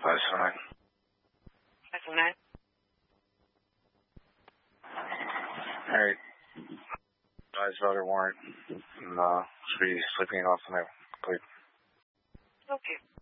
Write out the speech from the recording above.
509. 509. Alright. Advised voter warrant. And, should be sleeping off the night. Complete. Okay.